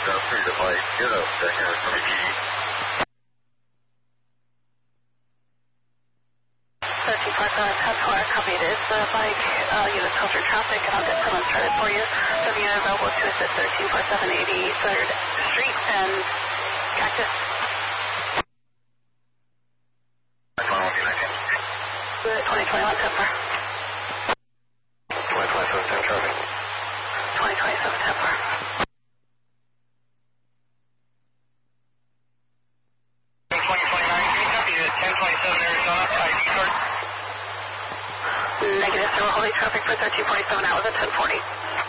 free to flight 0, check in from PD. 1347, 10-4, copy. It is the bike unit filter traffic, and I'll get someone started for you. The unit available to assist 1347 83rd Street and Cactus. 2021 10-4. 2027 10 traffic. 2027 10-4. 1027 Arizona, ID card. Negative, so we're holding traffic for 1347 out with a 1040.